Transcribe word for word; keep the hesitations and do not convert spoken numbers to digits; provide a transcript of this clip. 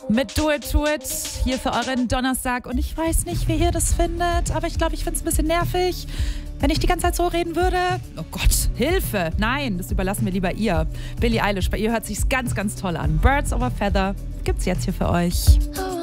mit Do It To It hier für euren Donnerstag. Und ich weiß nicht, wie ihr das findet, aber ich glaube, ich finde es ein bisschen nervig, wenn ich die ganze Zeit so reden würde. Oh Gott, Hilfe. Nein, das überlassen wir lieber ihr. Billie Eilish, bei ihr hört sich's ganz, ganz toll an. Birds of a Feather gibt's jetzt hier für euch.